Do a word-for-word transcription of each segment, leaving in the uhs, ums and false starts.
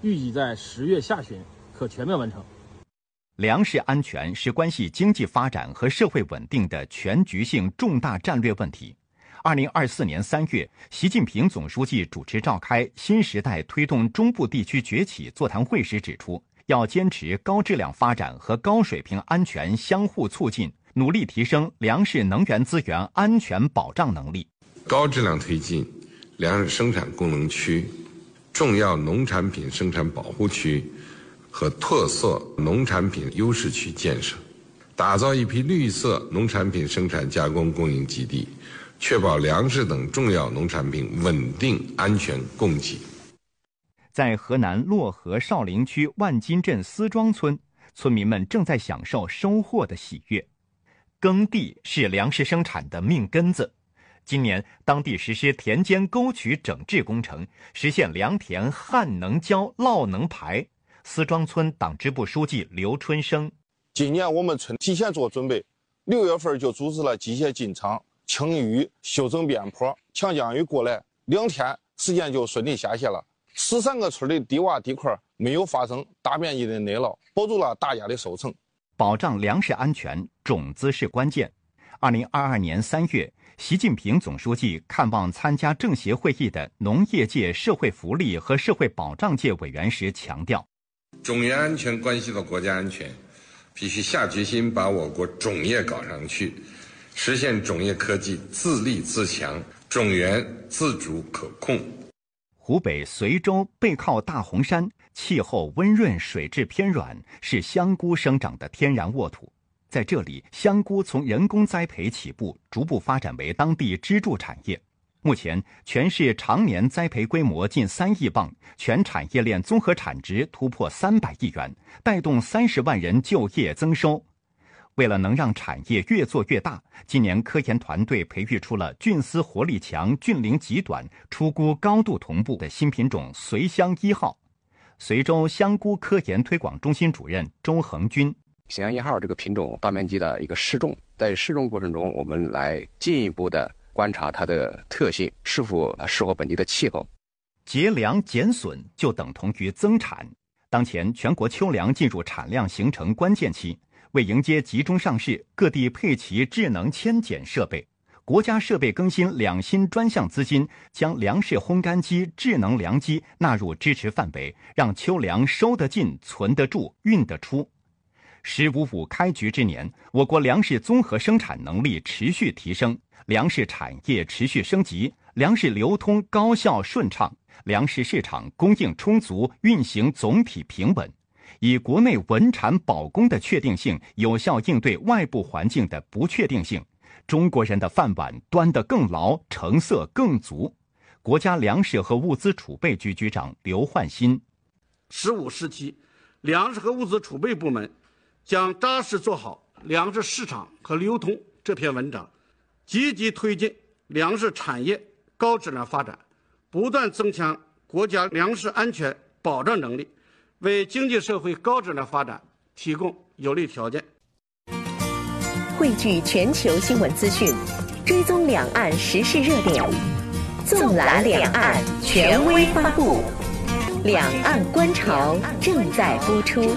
预计在十月下旬可全面完成。 粮食安全是关系经济发展和社会稳定的全局性重大战略问题。二零二四年三月，习近平总书记主持召开新时代推动中部地区崛起座谈会时指出，要坚持高质量发展和高水平安全相互促进，努力提升粮食能源资源安全保障能力， 高质量推进粮食生产功能区、重要农产品生产保护区和特色农产品优势区建设，打造一批绿色农产品生产加工供应基地，确保粮食等重要农产品稳定安全供给。 在河南漯河少陵区万金镇思庄村，村民们正在享受收获的喜悦。耕地是粮食生产的命根子。今年，当地实施田间沟渠整治工程，实现良田旱能浇、涝能排。思庄村党支部书记刘春生： 今年我们村提前做准备，六月份就组织了机械进场、清淤、修整边坡，强降雨过来，两天时间就顺利下线了。十三个村的低洼地块没有发生大面积的内涝，保住了大家的收成。 保障粮食安全，种子是关键。二零二二年三月，习近平总书记看望参加政协会议的农业界、社会福利和社会保障界委员时强调， 种业安全关系到国家安全，必须下决心把我国种业搞上去，实现种业科技自立自强，种源自主可控。 湖北随州背靠大洪山，气候温润，水质偏软，是香菇生长的天然沃土。在这里，香菇从人工栽培起步，逐步发展为当地支柱产业。目前，全市常年栽培规模近三亿磅，全产业链综合产值突破三百亿元，带动三十万人就业增收。为了能让产业越做越大，今年科研团队培育出了菌丝活力强、菌龄极短、出菇高度同步的新品种随香一号。随州香菇科研推广中心主任周恒军： 随香一号这个品种大面积的一个试种，在试种过程中，我们来进一步的观察它的特性是否适合本地的气候。 节粮减损就等同于增产。当前全国秋粮进入产量形成关键期，为迎接集中上市，各地配齐智能扦剪设备。国家设备更新两新专项资金，将粮食烘干机、智能粮机纳入支持范围，让秋粮收得进、存得住、运得出。十五五开局之年，我国粮食综合生产能力持续提升，粮食产业持续升级，粮食流通高效顺畅，粮食市场供应充足，运行总体平稳。以国内稳产保供的确定性，有效应对外部环境的不确定性，中国人的饭碗端得更牢，成色更足。国家粮食和物资储备局局长刘焕新： 十五时期，粮食和物资储备部门将扎实做好粮食市场和流通这篇文章，积极推进粮食产业高质量发展，不断增强国家粮食安全保障能力，为经济社会高质量发展提供有利条件。 汇聚全球新闻资讯，追踪两岸时事热点，纵览两岸权威发布。两岸观潮正在播出。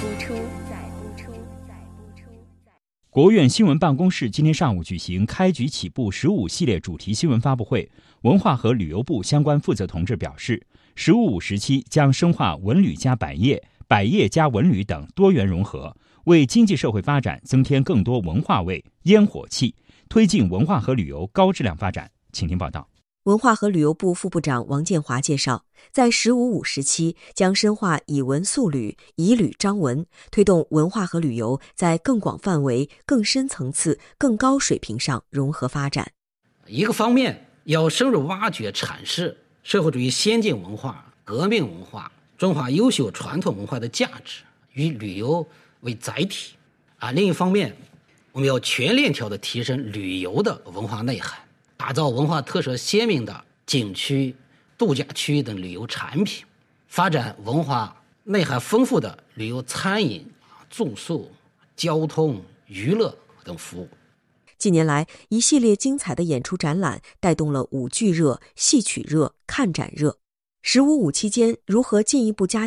国务院新闻办公室今天上午举行开局起步十五系列主题新闻发布会，文化和旅游部相关负责同志表示，十五五时期将深化文旅加百业、百业加文旅等多元融合，为经济社会发展增添更多文化味、烟火气，推进文化和旅游高质量发展。请听报道。 文化和旅游部副部长王建华介绍，在十五五时期将深化以文塑旅、以旅彰文，推动文化和旅游在更广范围、更深层次、更高水平上融合发展。 一个方面要深入挖掘阐释社会主义先进文化、革命文化、中华优秀传统文化的价值，以旅游为载体啊；另一方面，我们要全链条的提升旅游的文化内涵，打造文化特色鲜明的景区、度假区等旅游产品，发展文化内涵丰富的旅游餐饮、住宿、交通、娱乐等服务。 近年来，一系列精彩的演出展览带动了舞剧热、戏曲热、看展热。十五五期间，如何进一步加